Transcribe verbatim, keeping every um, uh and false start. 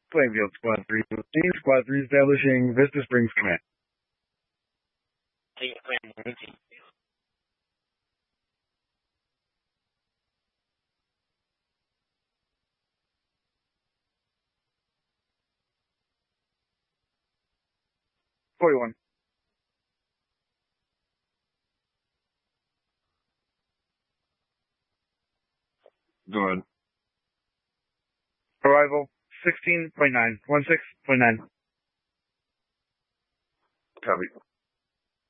Plainfield Squad three fifteen, Squad three establishing Vista Springs Command. Take Command nineteen. forty-one. Go ahead. Arrival sixteen point nine. one six point nine. Copy.